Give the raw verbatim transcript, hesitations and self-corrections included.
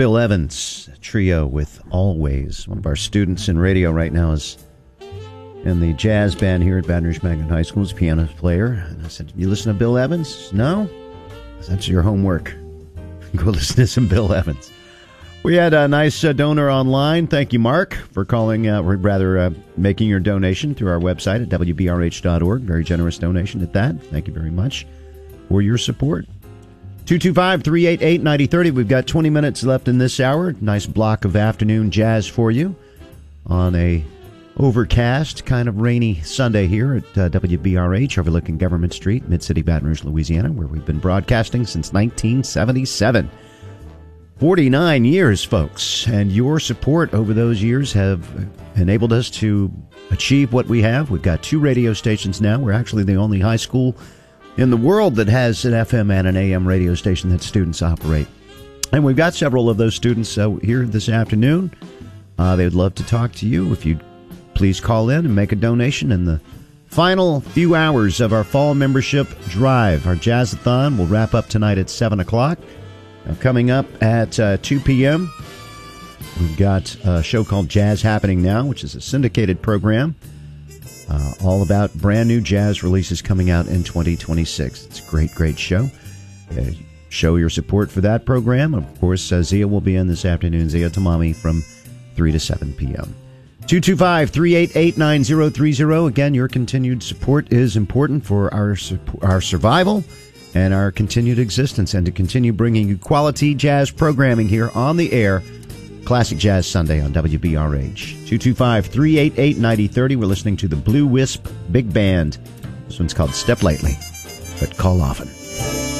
Bill Evans trio with Always. One of our students in radio right now is in the jazz band here at Baton Rouge Magnet High School. He's a piano player. And I said, you listen to Bill Evans? No? That's your homework. Go listen to some Bill Evans. We had a nice uh, donor online. Thank you, Mark, for calling, uh, or rather uh, making your donation through our website at W B R H dot org. Very generous donation at that. Thank you very much for your support. two two five, three eight eight, nine zero three zero. We've got twenty minutes left in this hour. Nice block of afternoon jazz for you on a overcast, kind of rainy Sunday here at uh, W B R H overlooking Government Street, Mid-City, Baton Rouge, Louisiana, where we've been broadcasting since nineteen seventy-seven. forty-nine years, folks, and your support over those years have enabled us to achieve what we have. We've got two radio stations now. We're actually the only high school in the world that has an F M and an A M radio station that students operate. And we've got several of those students uh, here this afternoon. Uh, they would love to talk to you. If you'd please call in and make a donation in the final few hours of our fall membership drive. Our Jazzathon will wrap up tonight at seven o'clock. Now, coming up at uh, two p.m., we've got a show called Jazz Happening Now, which is a syndicated program uh, all about brand new jazz releases coming out in twenty twenty-six. It's a great, great show. Uh, show your support for that program. Of course, uh, Zia will be in this afternoon, Zia Tamami, from three to seven p.m. two two five, three eight eight, nine zero three zero. Again, your continued support is important for our our survival and our continued existence, and to continue bringing you quality jazz programming here on the air. Classic Jazz Sunday on W B R H. two two five, three eight eight, nine zero three zero. We're listening to the Blue Wisp Big Band. This one's called Step Lightly, but Call Often.